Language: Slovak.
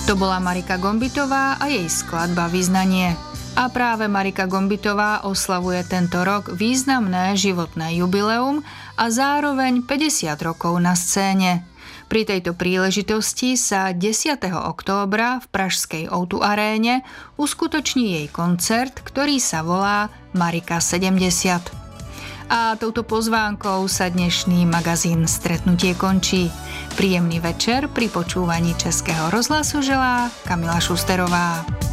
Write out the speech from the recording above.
To bola Marika Gombitová a jej skladba Vyznanie. A práve Marika Gombitová oslavuje tento rok významné životné jubileum a zároveň 50 rokov na scéne. Pri tejto príležitosti sa 10. októbra v pražskej O2 aréne uskutoční jej koncert, ktorý sa volá Marika 70. A touto pozvánkou sa dnešný magazín Stretnutie končí. Príjemný večer pri počúvaní Českého rozhlasu želá Kamila Šusterová.